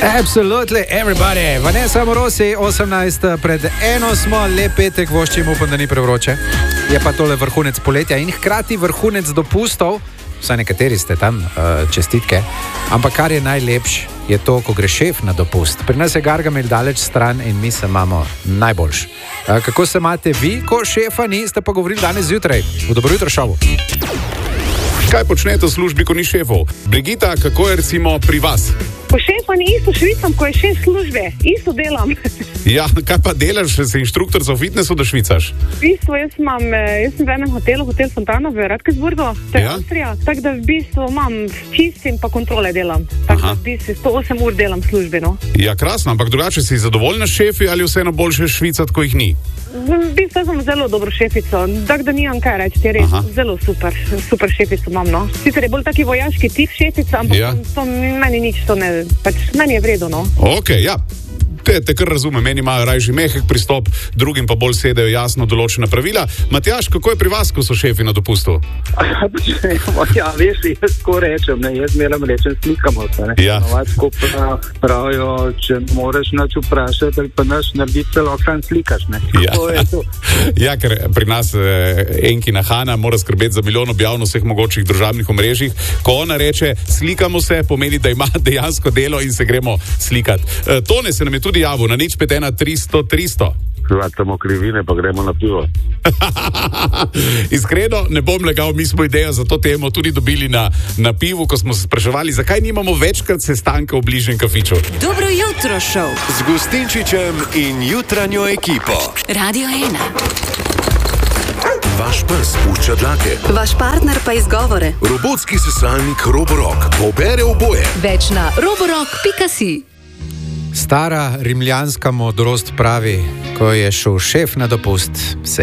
Absolutely everybody. Vanessa Morosi, 18 pred 1 smo, lep petek, voščim, upam, da ni prevroče. Je pa tole vrhunec poletja in hkrati vrhunec dopustov. Vsaj nekateri ste tam, čestitke. Ampak kar je najlepš, je to, ko gre šef na dopust. Pri nas je Gargamel daleč stran in mi se imamo najboljš. Kako se imate vi, ko šefa ni, ste pa govorili danes zjutraj v Dobro jutro šovu. Kaj počnete v službi, ko ni šefov? Brigita, kako je recimo pri vas? Ko šefa ni, isto švicam, ko je šef službe. Isto delam. Ja, kaj pa delaš, si inštruktor za fitnessu, da švicaš? V bistvu, jaz sem v enem hotelu, Hotel Fontana v Radkersburgu, to je Avstrija. Tako da v bistvu imam čistim pa kontrole delam. Tako da v bistvu 108 ur delam v službi, no. Ja, krasno, ampak drugače si zadovoljna s šefi ali vseeno boljše švicati, ko jih ni? V bistvu sem zelo dobro šefico, tako da nimam kaj reči, je res zelo super šefico imam, no. Sicer je bolj taki vojaški tip šefica, ampak to meni nič, to ne, pač meni je vredo, no. Ok, ja. Te kar razume, meni imajo rajši mehek pristop, drugim pa bolj sedajo jasno določena pravila. Matjaž, kako je pri vas, ko so šefi na dopustu? Ja, veš, jaz tako rečem, jaz zmeraj rečem, slikamo se, ne. Ja. Novatsko pravijo, če moraš nič vprašati ali pa nič narediti, celo hran slikaš, ne. Ja. To je to. Ja, ker pri nas Enkina Hana mora skrbeti za milijon objav na vseh mogočih državnih omrežjih. Ko ona reče, slikamo se, pomeni, da ima dejansko delo in se gremo slikati. Tone se nam je tudi javil na 051 300 300. Hvatamo krivine, pa gremo na pivo. Iskreno, ne bom legal, mi smo idejo za to temo tudi dobili na pivu, ko smo se spraševali, zakaj nimamo večkrat sestanka v bližnjem kafiču. Dobro jutro šov z Gustinčičem in jutranjo ekipo. Radio 1. Vaš pes pušča dlake. Vaš partner pa izgovore. Robotski sesalnik Roborock pobere oboje. Več na roborock.si. Stara rimljanska modrost pravi, ko je šel šef na dopust,